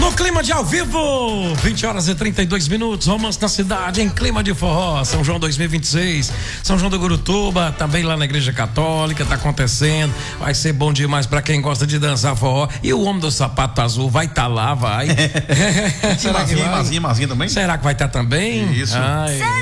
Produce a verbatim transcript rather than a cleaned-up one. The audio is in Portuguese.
No clima de ao vivo, vinte horas e trinta e dois minutos, Romance na Cidade, em clima de forró, São João dois mil e vinte e seis, São João do Gurutuba, também lá na Igreja Católica, tá acontecendo, vai ser bom demais pra quem gosta de dançar forró, e o homem do sapato azul vai estar tá lá, vai. Será que vai? Mazinha, Mazinha também? Será que vai estar tá também? Isso. Ai.